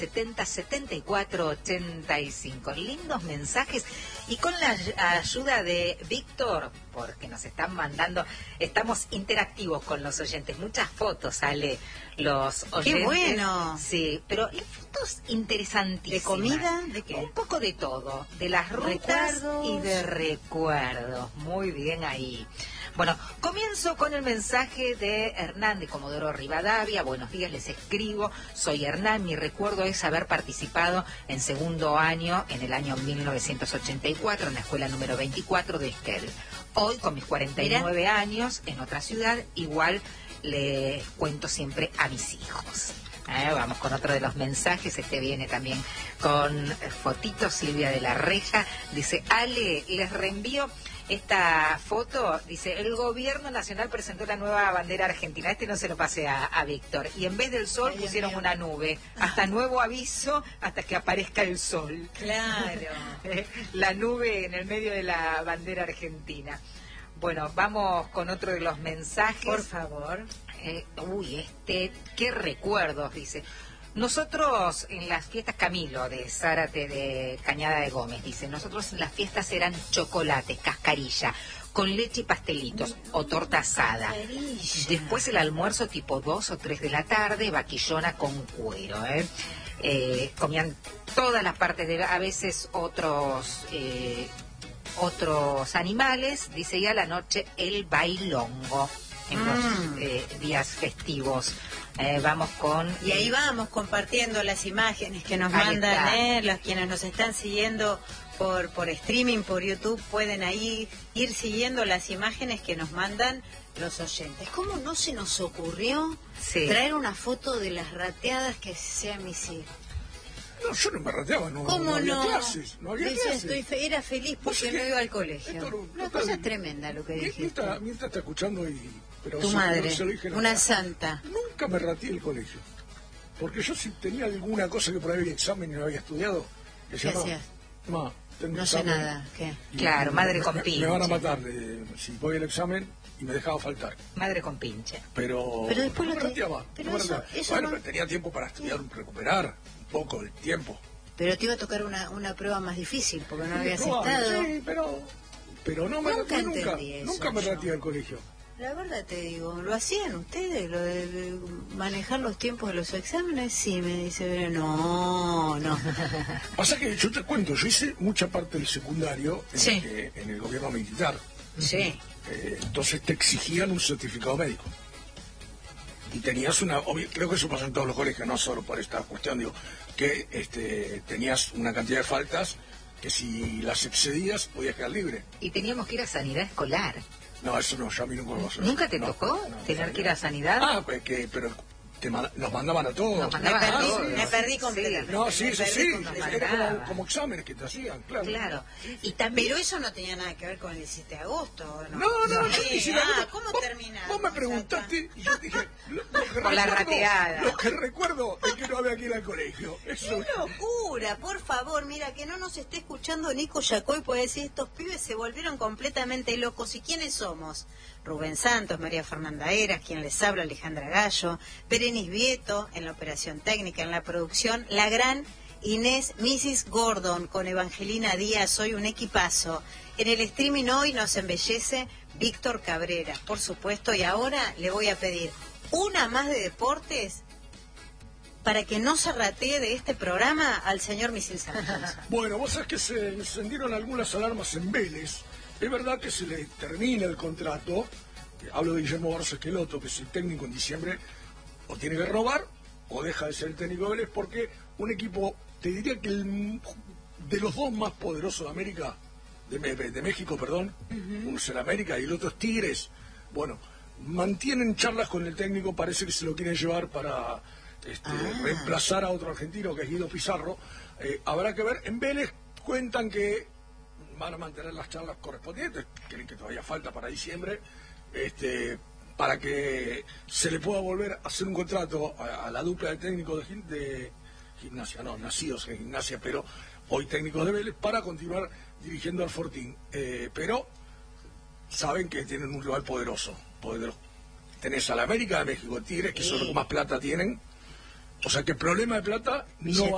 70 74 85. Lindos mensajes y con la ayuda de Víctor, porque nos están mandando, estamos interactivos con los oyentes, muchas fotos sale los oyentes. ¡Qué bueno! Sí, pero fotos interesantísimas. ¿De comida? ¿De qué? Un poco de todo, de las rutas Recuerdos. y de recuerdos. Muy bien ahí. Bueno, comienzo con el mensaje de Hernán de Comodoro Rivadavia. Buenos días, les escribo. Soy Hernán, mi recuerdo es haber participado en segundo año, en el año 1984, en la escuela número 24 de Esquel. Hoy, con mis 49 años, en otra ciudad, igual le cuento siempre a mis hijos. Vamos con otro de los mensajes, este viene también con fotitos. Silvia de la Reja dice: Ale, les reenvío esta foto. Dice: el gobierno nacional presentó la nueva bandera argentina. Este no se lo pasé a Víctor. Y en vez del sol pusieron una nube. Hasta nuevo aviso, hasta que aparezca el sol. Claro. La nube en el medio de la bandera argentina. Bueno, vamos con otro de los mensajes. Por favor. Qué recuerdos, dice. Nosotros en las fiestas, Camilo de Zárate de Cañada de Gómez, dice, nosotros en las fiestas eran chocolate, cascarilla, con leche y pastelitos, o torta asada. Cascarilla. Después el almuerzo tipo 2 o 3 de la tarde, vaquillona con cuero, comían todas las partes a veces otros animales, dice, y a la noche el bailongo en los días festivos. Vamos con... Y ahí vamos compartiendo las imágenes que nos mandan, los quienes nos están siguiendo por streaming, por YouTube, pueden ahí ir siguiendo las imágenes que nos mandan los oyentes. ¿Cómo no se nos ocurrió traer una foto de las rateadas que hacían mis hijos? No, yo no me rateaba, no había clases. No había clases. Era feliz porque no iba al colegio. Una cosa es tremenda lo que dijiste. Mientras está escuchando pero tu madre, una santa. Nunca me rateé el colegio. Porque yo si tenía alguna cosa que por ahí había examen y no había estudiado, ¿Qué hacías? No sé nada. ¿Qué? Claro, madre con pinche. Me van a matar si voy al examen y me dejaba faltar. Madre con pinche. Pero después no me rateaba. Pero pero tenía tiempo para estudiar, recuperar un poco el tiempo. Pero te iba a tocar una prueba más difícil porque no habías estado. Sí, pero no me rateé nunca me rateé al colegio. La verdad te digo, ¿lo hacían ustedes? ¿Lo de manejar los tiempos de los exámenes? Sí, me dice, pero no. Pasa que yo te cuento, yo hice mucha parte del secundario en el gobierno militar. Sí. Entonces te exigían un certificado médico. Y tenías creo que eso pasa en todos los colegios, no solo por esta cuestión, digo, que tenías una cantidad de faltas que si las excedías podías quedar libre. Y teníamos que ir a sanidad escolar. No, eso no, yo a mí nunca me pasó. ¿Nunca te tocó tener que ir a sanidad? Pero nos mandaban a todos. Me perdí completamente. No, sí, eso sí. Era como exámenes que te hacían, claro. Claro. Y también, pero eso no tenía nada que ver con el 17 de agosto. No, ¿cómo terminaste? Vos me preguntaste y yo dije... Por la rateada. Lo que recuerdo es que no había que ir al colegio. Eso. ¡Qué locura! Por favor, mira, que no nos esté escuchando Nico Yacoy, puede decir, estos pibes se volvieron completamente locos. ¿Y quiénes somos? Rubén Santos, María Fernanda Eras, quien les habla, Alejandra Gallo, Perenis Vieto en la operación técnica, en la producción, la gran Inés Mrs. Gordon con Evangelina Díaz, hoy un equipazo. En el streaming hoy nos embellece Víctor Cabrera, por supuesto, y ahora le voy a pedir una más de deportes para que no se ratee de este programa al señor Misil Sánchez. Bueno, vos sabés que se encendieron algunas alarmas en Vélez. Es verdad que se le termina el contrato, hablo de Guillermo Barros Esqueloto, que es el técnico en diciembre, o tiene que robar o deja de ser el técnico de Vélez, porque un equipo, te diría que de los dos más poderosos de América, de México, perdón, uno es el América y el otro es Tigres, bueno, mantienen charlas con el técnico, parece que se lo quieren llevar para reemplazar a otro argentino que es Guido Pizarro. Habrá que ver, en Vélez cuentan que van a mantener las charlas correspondientes, creen que todavía falta para diciembre, para que se le pueda volver a hacer un contrato a la dupla de técnicos de Gimnasia, no, nacidos en Gimnasia, pero hoy técnicos de Vélez, para continuar dirigiendo al Fortín. Pero saben que tienen un rival poderoso. Tenés a la América de México, Tigres, que son los que más plata tienen. O sea que el problema de plata no va